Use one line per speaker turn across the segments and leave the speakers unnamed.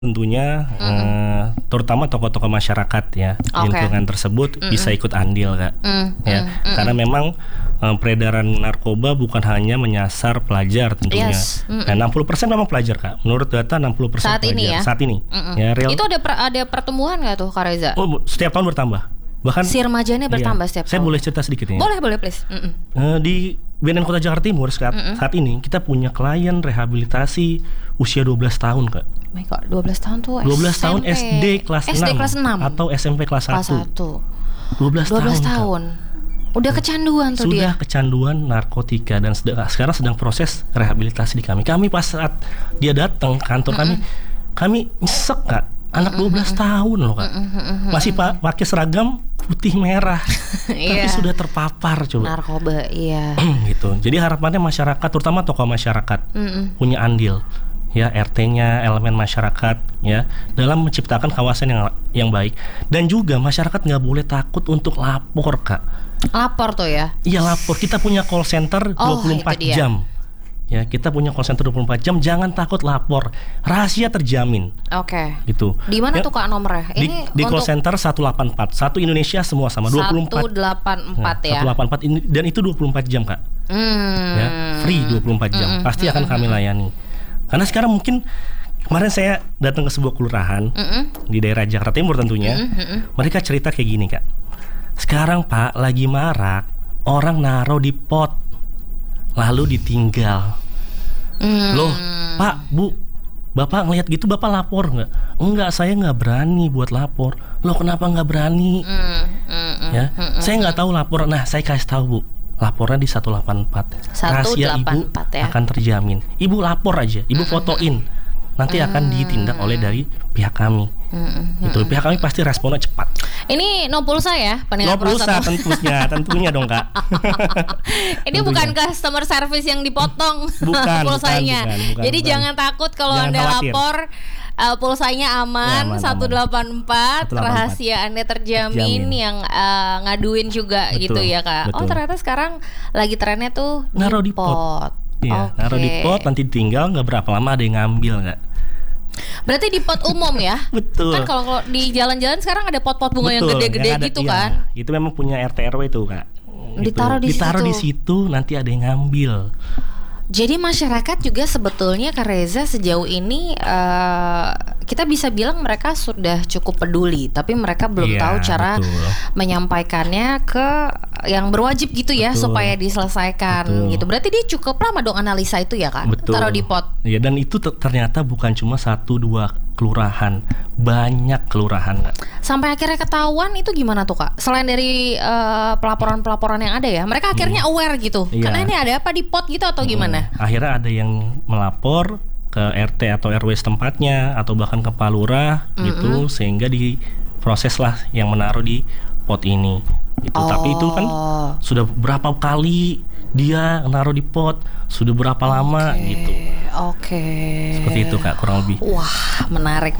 Tentunya terutama tokoh-tokoh masyarakat ya lingkungan tersebut bisa ikut andil Kak ya karena memang peredaran narkoba bukan hanya menyasar pelajar tentunya. Nah, 60% memang pelajar Kak. Menurut data 60%
saat
pelajar
ini ya.
Saat ini. Ya, real.
Itu ada pertumbuhan nggak tuh Kak Reza?
Oh, setiap tahun bertambah. Bahkan
si remajanya bertambah setiap tahun.
Saya boleh cerita sedikit ya?
Boleh please.
Di BNN Kota Jakarta Timur saat ini kita punya klien rehabilitasi usia 12 tahun Kak.
Oh my God, 12 tahun tuh
12 tahun SD kelas 6 atau SMP kelas 1. 12 tahun.
Udah kecanduan tuh
Sudah
dia.
kecanduan narkotika dan sekarang sedang proses rehabilitasi di kami. Kami pas saat dia datang ke kantor kami nyesek Kak. Anak 12 tahun loh Kak. Masih pakai seragam putih merah. Tapi sudah terpapar coba
narkoba, iya.
gitu. Jadi harapannya masyarakat, terutama tokoh masyarakat punya andil ya, RT-nya, elemen masyarakat ya, dalam menciptakan kawasan yang baik. Dan juga masyarakat nggak boleh takut untuk lapor Kak.
Lapor tuh ya?
Iya lapor. Kita punya call center 24 jam. Ya, kita punya call center 24 jam, jangan takut lapor. Rahasia terjamin.
Oke.
Gitu.
Di mana tuh Kak nomornya?
Ini di call center 184. Satu Indonesia semua sama 24.
184 ya.
184 ini, dan itu 24 jam Kak. Ya, free 24 jam. Pasti akan kami layani. Karena sekarang mungkin kemarin saya datang ke sebuah kelurahan di daerah Jakarta Timur tentunya. Mereka cerita kayak gini Kak. Sekarang Pak lagi marak orang naruh di pot lalu ditinggal. Loh Pak, Bu, Bapak ngelihat gitu Bapak lapor nggak? Enggak, saya nggak berani buat lapor. Loh kenapa nggak berani? Ya, saya nggak tahu lapor. Nah saya kasih tahu Bu, lapornya di 184. Rahasia Ibu
ya?
akan terjamin. Ibu lapor aja, Ibu fotoin, nanti akan ditindak oleh dari pihak kami. Itu pihak kami pasti responnya cepat.
Ini no pulsa ya?
No pulsa tentunya dong Kak.
Ini bukan customer service yang dipotong pulsanya.
Bukan.
Jadi jangan takut kalau Anda lapor. Pulsanya aman, 184, rahasia Anda terjamin. Yang ngaduin juga gitu ya Kak. Oh ternyata sekarang lagi trennya tuh
naruh di pot. Iya, naruh di pot nanti tinggal nggak berapa lama ada yang ngambil Kak.
Berarti di pot umum ya?
Betul.
Kan kalau di jalan-jalan sekarang ada pot-pot bunga yang gede-gede gitu kan?
Itu memang punya RT RW itu Kak.
Ditaruh
di situ nanti ada yang ngambil.
Jadi masyarakat juga sebetulnya Kak Reza sejauh ini kita bisa bilang mereka sudah cukup peduli, tapi mereka belum tahu cara menyampaikannya ke yang berwajib gitu ya, supaya diselesaikan gitu. Berarti dia cukup lama dong analisa itu ya Kak? Taruh di pot.
Ya, dan itu ternyata bukan cuma 1-2 kelurahan, banyak kelurahan Kak. Sampai
akhirnya ketahuan itu gimana tuh Kak? Selain dari pelaporan-pelaporan yang ada ya, mereka akhirnya aware gitu. Karena ini ada apa di pot gitu atau gimana?
Akhirnya ada yang melapor ke RT atau RW setempatnya atau bahkan ke Pak Lurah gitu, sehingga diproseslah yang menaruh di pot ini gitu. Tapi itu kan sudah berapa kali dia naruh di pot, sudah berapa lama gitu. Seperti itu Kak kurang lebih.
Wah, menarik.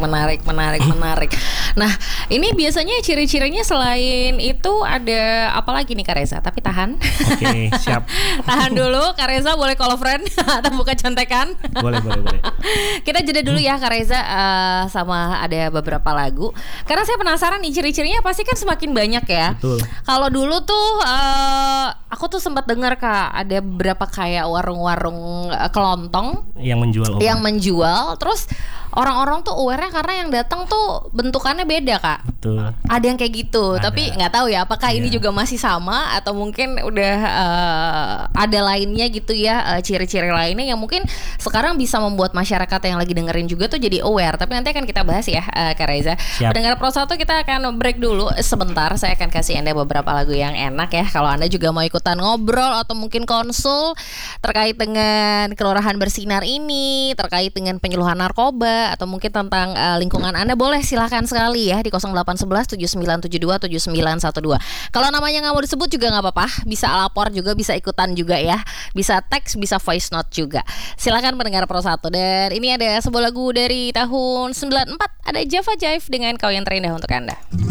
Nah, ini biasanya ciri-cirinya selain itu ada apa lagi nih Kak Reza? Tapi tahan.
Oke, siap.
Tahan dulu Kak Reza, boleh call friend atau buka contekan?
Boleh.
Kita jeda dulu ya Kak Reza, sama ada beberapa lagu. Karena saya penasaran nih ciri-cirinya pasti kan semakin banyak ya.
Betul.
Kalau dulu tuh aku tuh sempat dengar Kak, ada beberapa kayak warung-warung kelontong
yang
menjual, terus orang-orang tuh aware-nya karena yang datang tuh bentukannya beda Kak.
Betul.
Ada yang kayak gitu, tapi nggak tahu ya apakah ini juga masih sama atau mungkin udah ada lainnya gitu ya, ciri-ciri lainnya yang mungkin sekarang bisa membuat masyarakat yang lagi dengerin juga tuh jadi aware. Tapi nanti akan kita bahas ya Kak Reza. Pendengar Pro 1, kita akan break dulu sebentar. Saya akan kasih Anda beberapa lagu yang enak ya. Kalau Anda juga mau ikutan ngobrol atau mungkin konsul terkait dengan Kelurahan Bersinar ini, terkait dengan penyuluhan narkoba atau mungkin tentang lingkungan Anda, boleh silahkan sekali ya di 0811 7972 7912. Kalau namanya nggak mau disebut juga nggak apa-apa, bisa lapor juga, bisa ikutan juga ya, bisa teks, bisa voice note juga. Silakan pendengar Pro 1. Dan ini ada sebuah lagu dari tahun 94, ada Java Jive dengan Kau Yang Terindah untuk Anda.